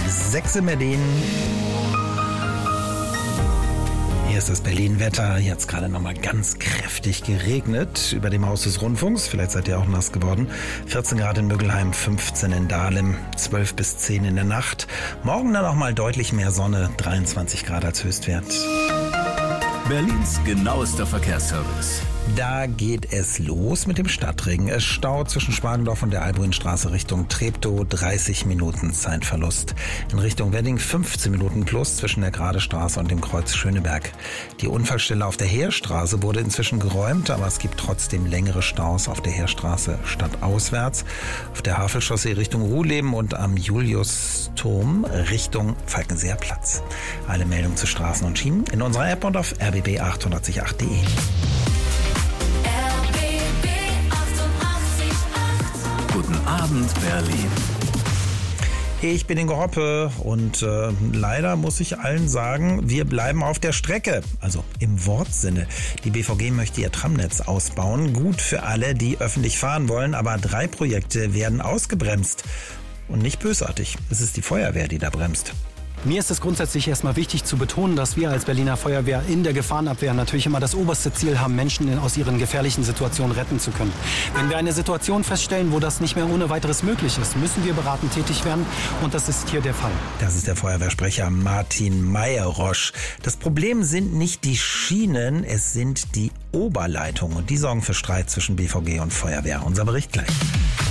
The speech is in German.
6 in Berlin. Hier ist das Berlin-Wetter. Jetzt gerade nochmal ganz kräftig geregnet über dem Haus des Rundfunks. Vielleicht seid ihr auch nass geworden. 14 Grad in Müggelheim, 15 in Dahlem, 12 bis 10 in der Nacht. Morgen dann auch mal deutlich mehr Sonne, 23 Grad als Höchstwert. Berlins genauester Verkehrsservice. Da geht es los mit dem Stadtregen. Es staut zwischen Schmargendorf und der Albuinstraße Richtung Treptow, 30 Minuten Zeitverlust. In Richtung Wedding 15 Minuten plus zwischen der Gradestraße und dem Kreuz Schöneberg. Die Unfallstelle auf der Heerstraße wurde inzwischen geräumt, aber es gibt trotzdem längere Staus auf der Heerstraße stadtauswärts, auf der Havelchaussee Richtung Ruhleben und am Juliusturm Richtung Falkenseer Platz. Alle Meldungen zu Straßen und Schienen in unserer App und auf rbb888.de. Guten Abend, Berlin. Ich bin Ingo Hoppe und leider muss ich allen sagen, wir bleiben auf der Strecke. Also im Wortsinne. Die BVG möchte ihr Tramnetz ausbauen. Gut für alle, die öffentlich fahren wollen, aber 3 Projekte werden ausgebremst. Und nicht bösartig. Es ist die Feuerwehr, die da bremst. Mir ist es grundsätzlich erstmal wichtig zu betonen, dass wir als Berliner Feuerwehr in der Gefahrenabwehr natürlich immer das oberste Ziel haben, Menschen aus ihren gefährlichen Situationen retten zu können. Wenn wir eine Situation feststellen, wo das nicht mehr ohne weiteres möglich ist, müssen wir beratend tätig werden und das ist hier der Fall. Das ist der Feuerwehrsprecher Martin Meyerosch. Das Problem sind nicht die Schienen, es sind die Oberleitungen und die sorgen für Streit zwischen BVG und Feuerwehr. Unser Bericht gleich.